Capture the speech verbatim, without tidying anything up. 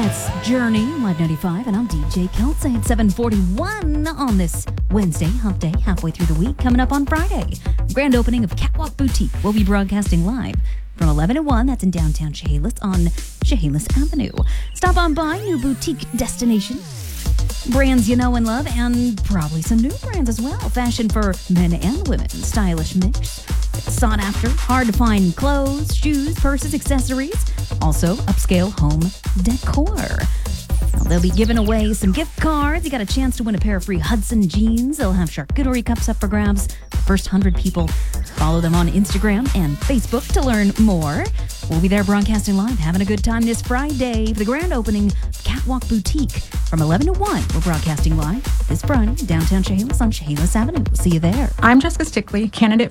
It's Journey, Live ninety-five, and I'm D J Kelsey at seven forty-one on this Wednesday, hump day, halfway through the week. Coming up on Friday, grand opening of Catwalk Boutique. We'll be broadcasting live from eleven to one. That's in downtown Chehalis on Chehalis Avenue. Stop on by, new boutique destination. Brands you know and love, and probably some new brands as well. Fashion for men and women. Stylish mix. Sought after, hard to find clothes, shoes, purses, accessories. Also, upscale home decor. Well, they'll be giving away some gift cards. You got a chance to win a pair of free Hudson jeans. They'll have charcuterie cups up for grabs. The first one hundred people. Follow them on Instagram and Facebook to learn more. We'll be there broadcasting live, having a good time this Friday for the grand opening of Catwalk Boutique from eleven to one. We're broadcasting live this Friday, downtown Chehalis on Chehalis Avenue. We'll see you there. I'm Jessica Stickley, candidate